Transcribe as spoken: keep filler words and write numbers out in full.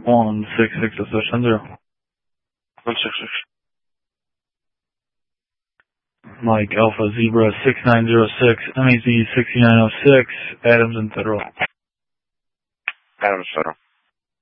one six six ten zero. one six six. Mike Alpha Zebra six nine zero six, M A Z sixty-nine oh six, Adams and Federal. Adams Federal.